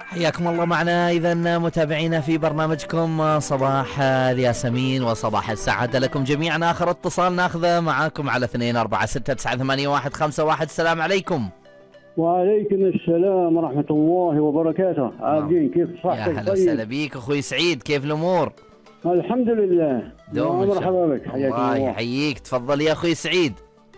حياكم الله معنا إذا متابعينا في برنامجكم صباح الياسمين وصباح السعادة لكم جميعا. آخر اتصال ناخذه معاكم على 24669151. السلام عليكم. وعليكم السلام ورحمة الله وبركاته. عابدين كيف صحتك؟ يا هلا وسهلا بيك أخوي سعيد، كيف الأمور؟ الحمد لله. مرحبا بك، حياك الله. يحييك، تفضل يا أخوي سعيد.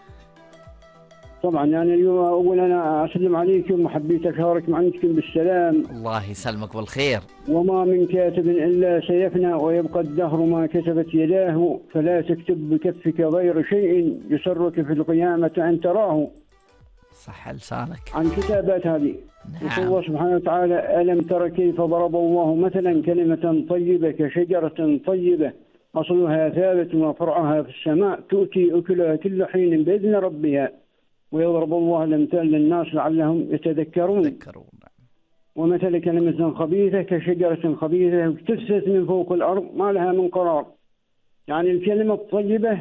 طبعا يعني اليوم أولا أنا أسلم عليكم وحبيت أشارك معكم بالسلام. الله يسلمك بالخير. وما من كاتب إلا سيفنى ويبقى الدهر ما كتبت يداه، فلا تكتب بكفك غير شيء يسرك في القيامة أن تراه. صح لسانك. عن كتابات هذه. نعم. الله سبحانه وتعالى: ألم تر كيف ضرب الله مثلا كلمة طيبة كشجرة طيبة أصلها ثابت وفرعها في السماء تؤتي أكلها كل حين بإذن ربها ويضرب الله الأمثال للناس لعلهم يتذكرون. ومثل كلمة خبيثة كشجرة خبيثة اجتثت من فوق الأرض ما لها من قرار. يعني الكلمة الطيبة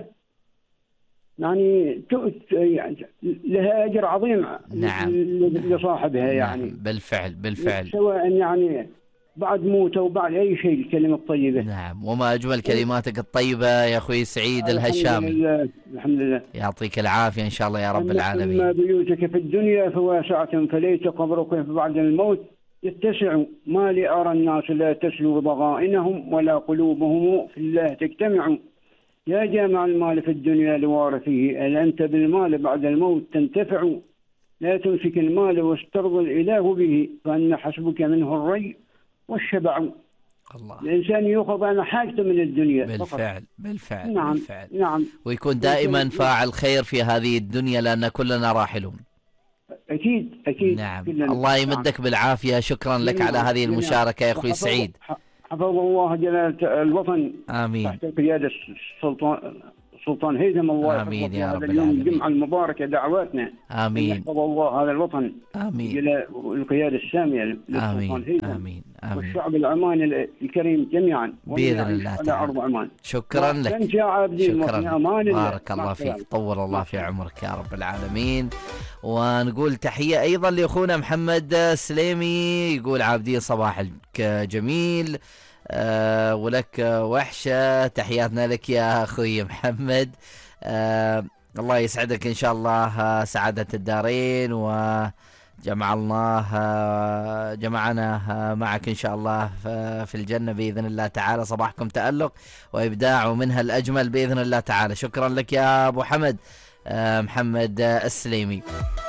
يعني لها أجر عظيم. نعم. لصاحبها يعني. نعم. بالفعل سواء يعني بعد موته وبعد أي شيء الكلمة الطيبة. نعم. وما أجمل كلماتك الطيبة يا أخوي سعيد الهشامي. الحمد لله. يعطيك العافية إن شاء الله يا رب العالمين. أما بيوتك في الدنيا فواسعة فليت قبرك بعد الموت يتسع. ما لأرى الناس لا تسلو ضغائنهم ولا قلوبهم في الله تجتمع. يا جامع المال في الدنيا لوارثه هل أنت بالمال بعد الموت تنتفع. لا تمسك المال واسترضي الإله به فأن حسبك منه الري والشبع. الله. الإنسان يأخذ على حاجته من الدنيا. بالفعل. نعم. بالفعل. نعم. ويكون دائما فاعل خير في هذه الدنيا لأن كلنا راحلون. أكيد. نعم. الله يمدك بالعافية. شكرا لك على هذه المشاركة يا أخوي سعيد. حفظ الله جلالة الوطن. آمين. تحت قيادة السلطان هيثم. الله آمين يا رب اليوم العالمين. الجمعة المباركة دعواتنا. آمين. يحفظ الله هذا الوطن. آمين. إلى القيادة السامية للسلطان هيثم. آمين. والشعب العماني الكريم جميعا بإذن الله تعالى. على أرض عمان. شكرا لك. شكرا. بارك الله فيك. طول الله في عمرك يا رب العالمين. ونقول تحية أيضا لأخونا محمد السليمي، يقول عابدين صباحك جميل ولك وحشة. تحياتنا لك يا أخوي محمد. الله يسعدك إن شاء الله سعادة الدارين، جمعنا معك إن شاء الله في الجنة بإذن الله تعالى. صباحكم تألق وإبداع ومنها الأجمل بإذن الله تعالى. شكرا لك يا أبو حمد محمد السليمي.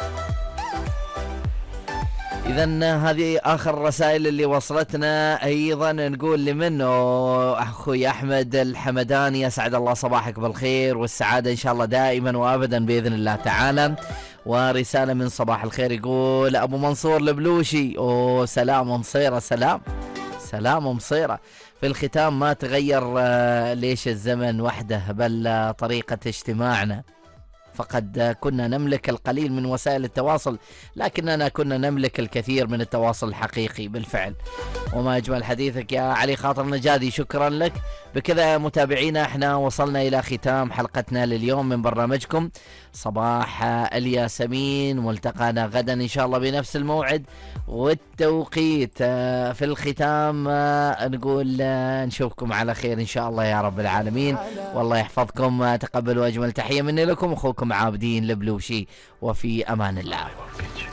إذن هذه آخر الرسائل اللي وصلتنا. أيضا نقول لمنه أخوي أحمد الحمداني: يسعد الله صباحك بالخير والسعادة إن شاء الله دائما وأبدا بإذن الله تعالى. ورسالة من صباح الخير يقول أبو منصور البلوشي: سلام مصيرة. سلام مصيرة. في الختام: ما تغير ليش الزمن وحده بل طريقة اجتماعنا. فقد كنا نملك القليل من وسائل التواصل لكننا كنا نملك الكثير من التواصل الحقيقي. بالفعل. وما أجمل حديثك يا علي خاطر نجادي. شكرا لك. بكذا متابعينا احنا وصلنا إلى ختام حلقتنا لليوم من برنامجكم صباح الياسمين. ملتقانا غدا إن شاء الله بنفس الموعد والتوقيت. في الختام نقول نشوفكم على خير إن شاء الله يا رب العالمين. والله يحفظكم. تقبلوا أجمل تحية مني لكم أخوكم عابدين البلوشي، وفي أمان الله.